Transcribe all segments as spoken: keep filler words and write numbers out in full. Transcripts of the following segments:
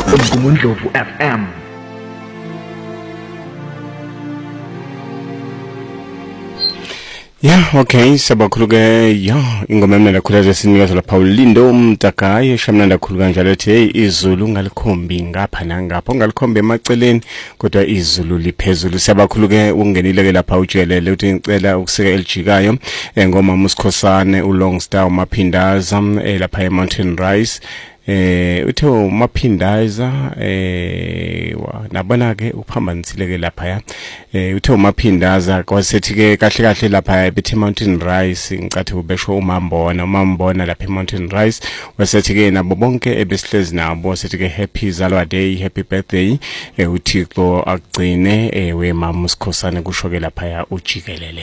Umgumundlovu F M. Yeah, okay, sabakhuluke ya ingoma emnanda khulaza sinikazwa lapha uLindo Mtakayi eshamnanda khulu kanjalo ethi hey izulu ngalikhombi ngapha nangapha ngalikhombe emaceleni kodwa izulu liphezulu. Sabakhuluke ungenile ke lapha utshelele uthi ngicela ukuseka elijikayo engoma Musikhosane uLongstar uMaphindaza lapha eMountain Rise. Eh uthe uMaphindaza eh nabona ke uphambanisile ke lapha ya eh uthe uMaphindaza kwasethi ke kahle kahle lapha eBethe Mountain Rise ngicathi ubesho uMambona uMambona lapha eMountain Rise wasethi ke nabo bonke ebesihlezi nabo sethi ke happy zalwa day happy birthday eh uThixo akugcine eh wema Musikhosane kusho ke lapha ya ujikelele.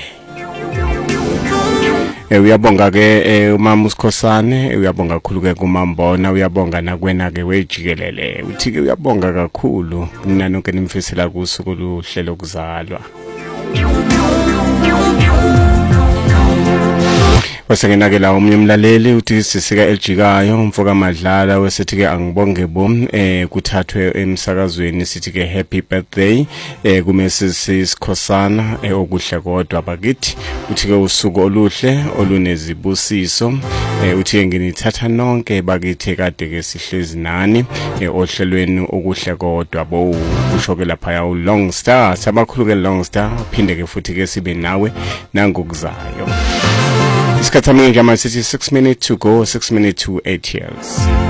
Eh uyabonga ke umama Musikhosane uyabonga kakhulu ke kuMambona uyabonga nakwena ke wejikelele uthi ke uyabonga kakhulu mina nonke nimfisela kusuku luhlelo kuzalwa. Wasengena ke la omnye umlaleli uthi sisika elijikayo umfoka Madlala wesethi ke angibonge bo eh kuthathwe emsakazweni sithi ke happy birthday eh kuMessis Sikhosana eh okuhle kodwa bakithi uthi ke usuku oluhle olunezibusiso eh uthi nginithatha nonke bakithi kade ke sihlezi nani eh ohlelweni okuhle kodwa bo kusho ke lapha ya uLongstar sabakhulu ke Longstar phinde ke futhi ke sibe nawe nangokuzayo. Isikhathi manje ama sithi six minutes to go, six minutes to eight years.